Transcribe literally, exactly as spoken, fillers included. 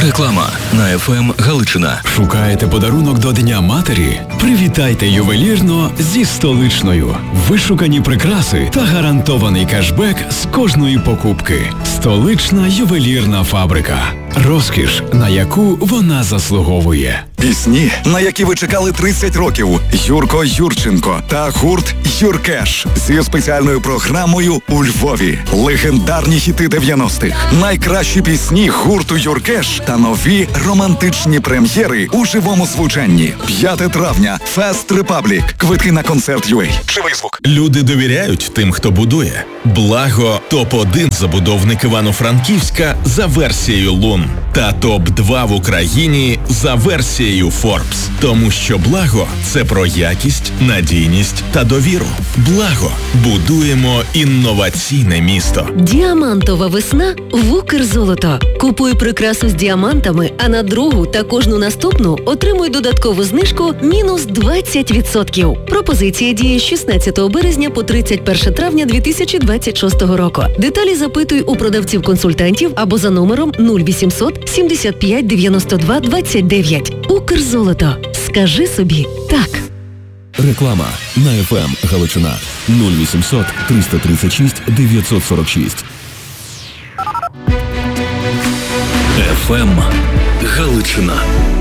Реклама на еф ем Галичина. Шукаєте подарунок до Дня матері? Привітайте ювелірно зі Столичною. Вишукані прикраси та гарантований кешбек з кожної покупки. Столична ювелірна фабрика. Розкіш, на яку вона заслуговує. Пісні, на які ви чекали тридцять років. Юрко Юрченко та гурт Юркеш зі спеціальною програмою у Львові. Легендарні хіти дев'яностих. Найкращі пісні гурту Юркеш та нові романтичні прем'єри у живому звучанні. п'яте травня. Фест Репаблік. Квитки на концерт ю ей. Живий звук. Люди довіряють тим, хто будує. Благо – топ один забудовник Івано-Франківська за версією Лун. Та топ два в Україні за версією Forbes. Тому що Благо – це про якість, надійність та довіру. Благо. Будуємо інноваційне місто. Діамантова весна в Укрзолото. Купуй прикрасу з діамантами, а на другу та кожну наступну отримуй додаткову знижку мінус двадцять відсотків. Пропозиція діє з шістнадцятого березня по тридцять перше травня дві тисячі двадцять шостого року. Деталі запитуй у продавців-консультантів або за номером нуль вісімсот сімдесят п'ять дев'яносто два двадцять дев'ять. Укрзолото. Скажи собі так. Реклама на еф ем Галичина. нуль вісімсот триста тридцять шість дев'ятсот сорок шість. еф ем Галичина.